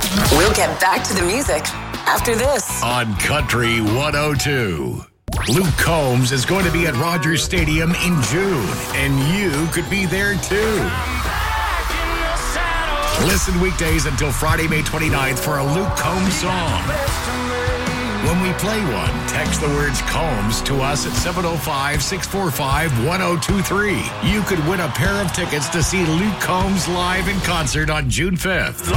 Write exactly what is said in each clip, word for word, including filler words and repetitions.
We'll get back to the music after this. On Country one oh two. Luke Combs is going to be at Rogers Stadium in June, and you could be there too. Listen weekdays until Friday, May twenty-ninth for a Luke Combs song. When we play one, text the words Combs to us at seven oh five, six four five, one oh two three. You could win a pair of tickets to see Luke Combs live in concert on June fifth.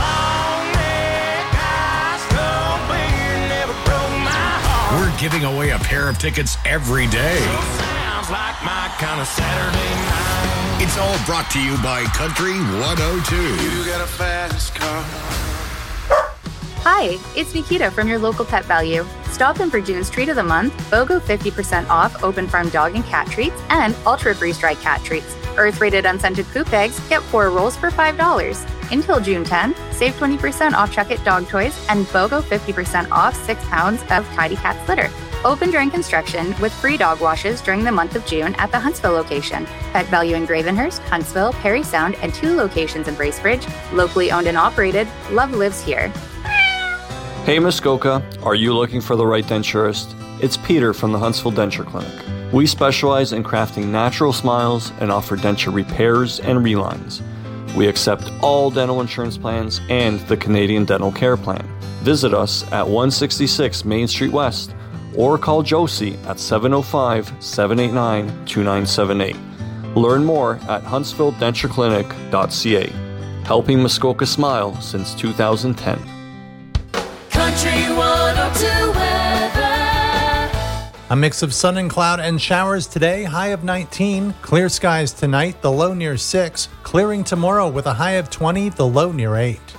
We're giving away a pair of tickets every day. Sounds like my kind of Saturday night. It's all brought to you by Country one oh two. You got a fast car. Hi, it's Nikita from your local Pet Value. Stop in for June's treat of the month, BOGO fifty percent off open farm dog and cat treats, and ultra freeze-dried cat treats. Earth-rated unscented poop bags, get four rolls for five dollars. Until June tenth, save twenty percent off Chuck-It dog toys and BOGO fifty percent off six pounds of Tidy Cats litter. Open during construction with free dog washes during the month of June at the Huntsville location. Pet Value in Gravenhurst, Huntsville, Perry Sound, and two locations in Bracebridge. Locally owned and operated, love lives here. Hey Muskoka, are you looking for the right denturist? It's Peter from the Huntsville Denture Clinic. We specialize in crafting natural smiles and offer denture repairs and relines. We accept all dental insurance plans and the Canadian Dental Care Plan. Visit us at one sixty-six Main Street West or call Josie at seven oh five, seven eight nine, two nine seven eight. Learn more at huntsville denture clinic dot c a. Helping Muskoka smile since two thousand ten. Country one oh two weather. A mix of sun and cloud and showers today, high of nineteen. Clear skies tonight, the low near six. Clearing tomorrow with a high of twenty, the low near eight.